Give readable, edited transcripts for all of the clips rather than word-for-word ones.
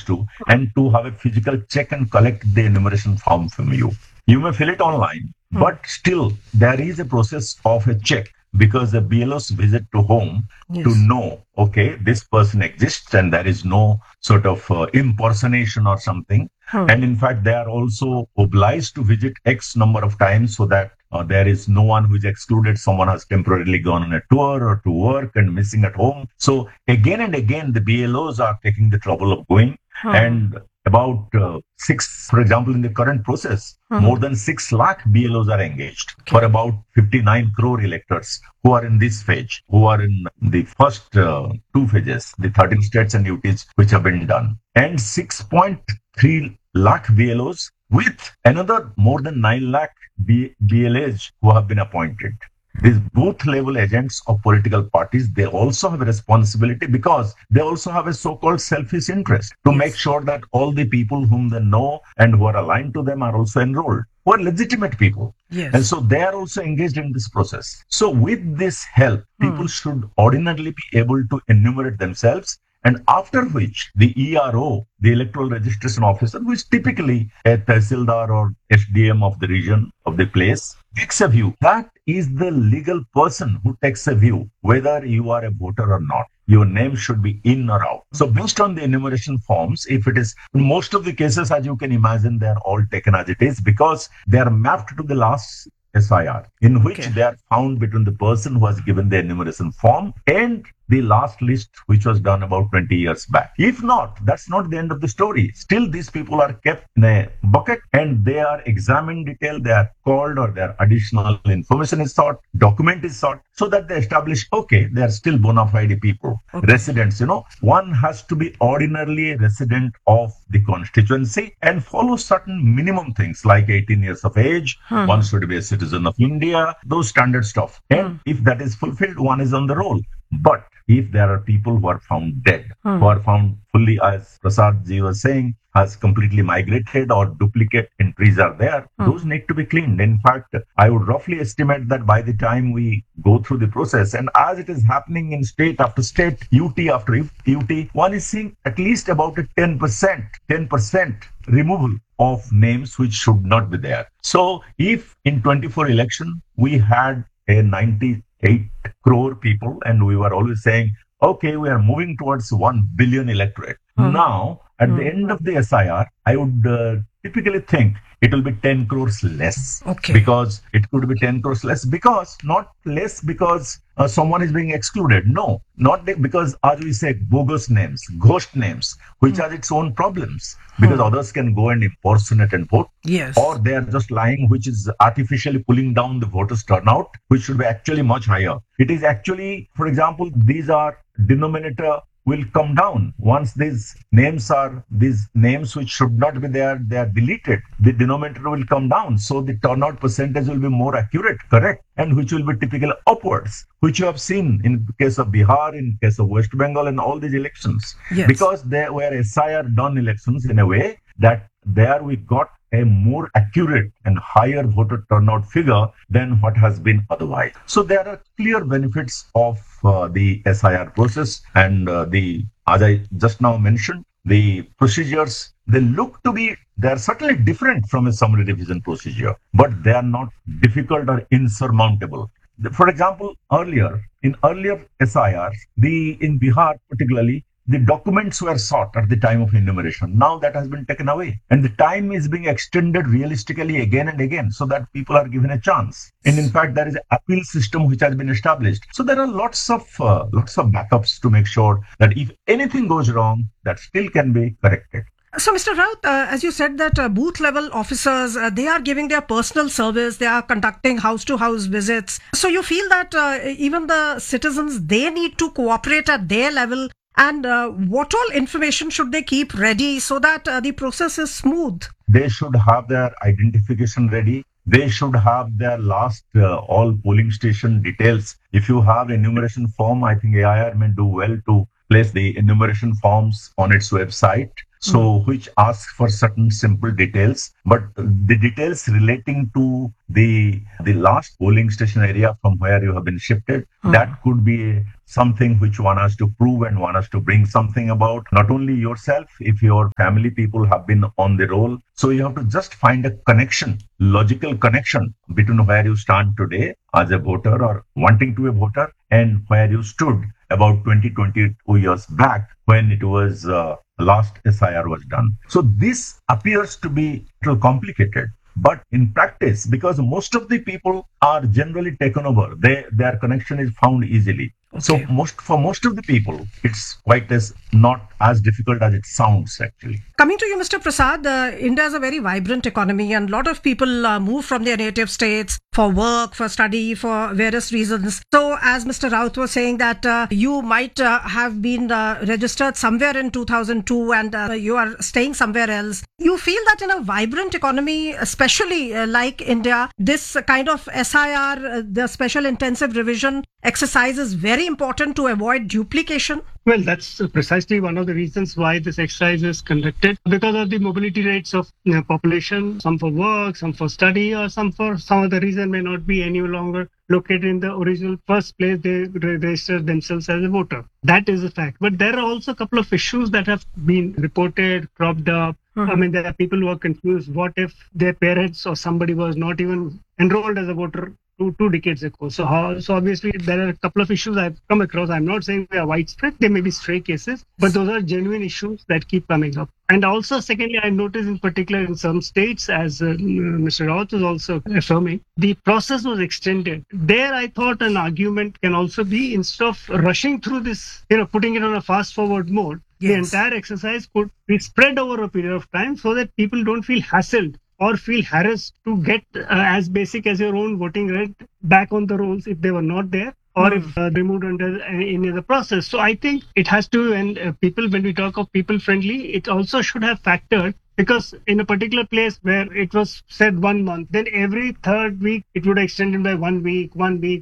supposed to, and to have a physical check and collect the enumeration form from you. You may fill it online, but still there is a process of a check because the BLOs visit to home to know, okay, this person exists and there is no sort of impersonation or something. And in fact, they are also obliged to visit X number of times so that there is no one who is excluded. Someone has temporarily gone on a tour or to work and missing at home. So again and again, the BLOs are taking the trouble of going. And about for example, in the current process, more than 6 lakh BLOs are engaged for about 59 crore electors who are in this phase, who are in the first 2 phases, the 13 states and UTs which have been done. And 6.3 lakh BLOs with another more than 9 lakh BLAs who have been appointed. These booth level agents of political parties, they also have a responsibility because they also have a so-called selfish interest to make sure that all the people whom they know and who are aligned to them are also enrolled, who are legitimate people. And so they are also engaged in this process. So with this help, people should ordinarily be able to enumerate themselves, and after which the ERO, the Electoral Registration Officer, who is typically a Tehsildar or SDM of the region of the place, takes a view. That is the legal person who takes a view whether you are a voter or not. Your name should be in or out. So based on the enumeration forms, if it is, in most of the cases, as you can imagine, they are all taken as it is because they are mapped to the last SIR, in which they are found between the person who has given the enumeration form and the last list, which was done about 20 years back. If not, that's not the end of the story. Still, these people are kept in a bucket and they are examined in detail. They are called or their additional information is sought, document is sought, so that they establish, okay, they are still bona fide people, residents. One has to be ordinarily a resident of the constituency and follow certain minimum things like 18 years of age. One should be a citizen of India, those standard stuff. And if that is fulfilled, one is on the roll. But if there are people who are found dead, who are found fully, as Prasad ji was saying, has completely migrated or duplicate entries are there, those need to be cleaned. In fact, I would roughly estimate that by the time we go through the process, and as it is happening in state after state, UT after UT, one is seeing at least about a 10% removal of names which should not be there. So if in 24 election, we had a 98 crore people, and we were always saying, okay, we are moving towards 1 billion electorate. Now, at the end of the SIR, I would typically think it will be 10 crores less. Because it could be 10 crores less because, not less because someone is being excluded. No, not because, as we say, bogus names, ghost names, which has its own problems. Because others can go and impersonate and vote. Or they are just lying, which is artificially pulling down the voters' turnout, which should be actually much higher. It is actually, for example, these are denominator will come down. Once these names which should not be there, they are deleted, the denominator will come down. So the turnout percentage will be more accurate, correct, and which will be typically upwards, which you have seen in case of Bihar, in case of West Bengal, and all these elections. Because they were SIR done elections in a way that there we got a more accurate and higher voter turnout figure than what has been otherwise. So there are clear benefits of the SIR process, and as I just now mentioned, the procedures, they are certainly different from a summary revision procedure, but they are not difficult or insurmountable. For example, in earlier SIRs, in Bihar particularly, the documents were sought at the time of enumeration. Now that has been taken away, and the time is being extended realistically again and again so that people are given a chance. And in fact, there is an appeal system which has been established. So there are lots of backups to make sure that if anything goes wrong, that still can be corrected. So, Mr. Raut, as you said that booth level officers, they are giving their personal service, they are conducting house-to-house visits. So you feel that even the citizens, they need to cooperate at their level. And what all information should they keep ready so that the process is smooth? They should have their identification ready. They should have their last all polling station details. If you have enumeration form, I think AIR may do well to place the enumeration forms on its website So which asks for certain simple details, but the details relating to the last polling station area from where you have been shifted, that could be something which one has to prove and one has to bring something about not only yourself, if your family people have been on the roll. So you have to just find a connection, logical connection between where you stand today as a voter or wanting to be a voter and where you stood about 22 years back when it was last SIR was done. So this appears to be a little complicated. But in practice, because most of the people are generally taken over, their connection is found easily. Okay. So for most of the people, it's quite not as difficult as it sounds actually. Coming to you, Mr. Prasad, India is a very vibrant economy and a lot of people move from their native states for work, for study, for various reasons. So as Mr. Raut was saying that you might have been registered somewhere in 2002 and you are staying somewhere else. You feel that in a vibrant economy, especially like India, this kind of SIR, the special intensive revision exercise is very important to avoid duplication? Well, that's precisely one of the reasons why this exercise is conducted, because of the mobility rates of population, some for work, some for study, or some for some other reason may not be any longer located in the original first place they registered themselves as a voter. That is a fact. But there are also a couple of issues that have been reported, cropped up. I mean, there are people who are confused. What if their parents or somebody was not even enrolled as a voter two decades ago? So obviously there are a couple of issues I've come across. I'm not saying they are widespread. They may be stray cases, but those are genuine issues that keep coming up. And also, secondly, I noticed in particular in some states, as Mr. Raut was also affirming, the process was extended. There, I thought an argument can also be, instead of rushing through this, putting it on a fast forward mode, the entire exercise could be spread over a period of time so that people don't feel hassled or feel harassed to get as basic as your own voting right back on the rolls if they were not there, or if removed under any other process. So I think it has to, and people, when we talk of people friendly, it also should have factored, because in a particular place where it was said 1 month, then every third week it would extend by 1 week.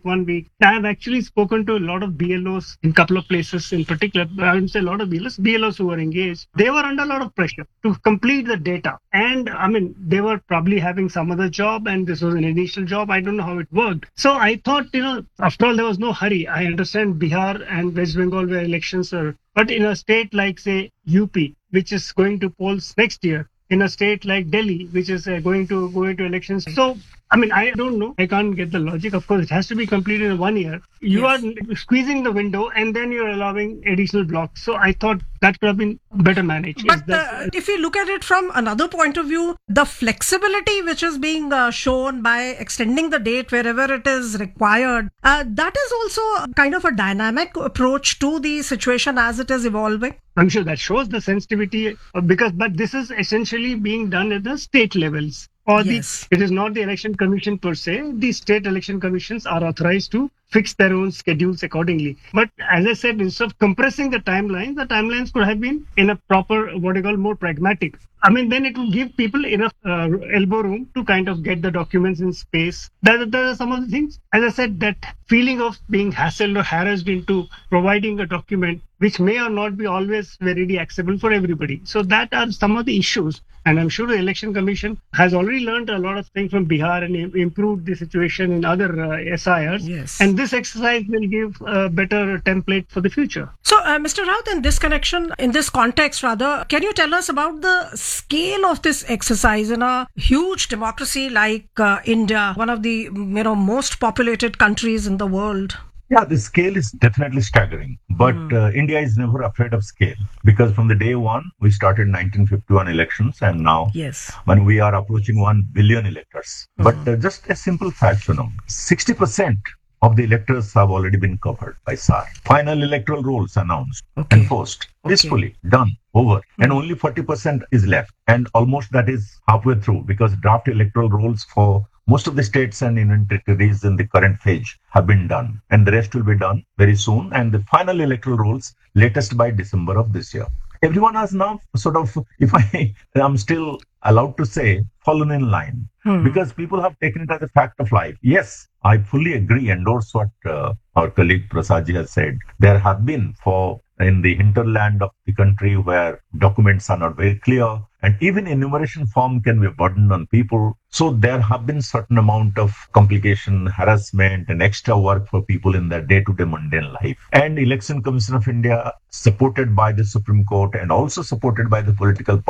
I have actually spoken to a lot of BLOs in a couple of places in particular. I wouldn't say a lot of BLOs who were engaged. They were under a lot of pressure to complete the data. And I mean, they were probably having some other job and this was an initial job. I don't know how it worked. So I thought, after all, there was no hurry. I understand Bihar and West Bengal where elections are. But in a state like, say, UP, which is going to polls next year, in a state like Delhi, which is going to go into elections. So, I mean, I don't know. I can't get the logic. Of course, it has to be completed in 1 year. You are squeezing the window and then you're allowing additional blocks. So I thought that could have been better managed. But if you look at it from another point of view, the flexibility which is being shown by extending the date wherever it is required, that is also kind of a dynamic approach to the situation as it is evolving. I'm sure that shows the sensitivity but this is essentially being done at the state levels. Or it is not the election commission per se. The state election commissions are authorized to fix their own schedules accordingly. But as I said, instead of compressing the timelines could have been in a proper, more pragmatic. I mean, then it will give people enough elbow room to kind of get the documents in space. There are some of the things. As I said, that feeling of being hassled or harassed into providing a document, which may or not be always very acceptable for everybody. So that are some of the issues. And I'm sure the Election Commission has already learned a lot of things from Bihar and improved the situation in other SIRs. Yes. And this exercise will give a better template for the future. So, Mr. Raut, in this context, can you tell us about the scale of this exercise in a huge democracy like India, one of the most populated countries in the world? Yeah, the scale is definitely staggering, but India is never afraid of scale, because from the day one, we started 1951 elections and now when we are approaching 1 billion electors. But just a simple fact, 60% of the electors have already been covered by SAR. Final electoral rolls announced, enforced, peacefully, done, over. And only 40% is left. And almost that is halfway through, because draft electoral rolls for most of the states and union territories in the current phase have been done. And the rest will be done very soon. And the final electoral rolls latest by December of this year. Everyone has now sort of, if I am still allowed to say, fallen in line, because people have taken it as a fact of life. Yes, I fully agree, endorse what our colleague Prasadji has said. There have been, for in the hinterland of the country where documents are not very clear. And even enumeration form can be a burden on people. So there have been certain amount of complication, harassment, and extra work for people in their day-to-day mundane life. And Election Commission of India, supported by the Supreme Court and also supported by the political